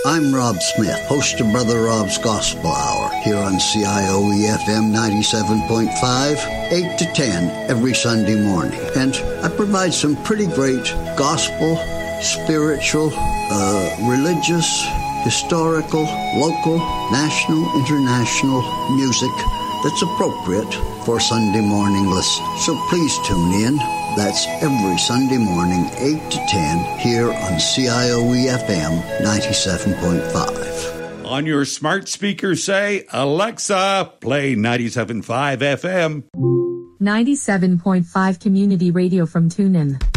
I'm Rob Smith, host of Brother Rob's Gospel Hour here on CIOE-FM 97.5, 8 to 10 every Sunday morning. And I provide some pretty great gospel, spiritual, religious, historical, local, national, international music that's appropriate for Sunday morning listening. So please tune in. That's every Sunday morning, 8 to 10, here on CIOE-FM 97.5. On your smart speaker, say, Alexa, play 97.5 FM. 97.5 Community Radio from TuneIn.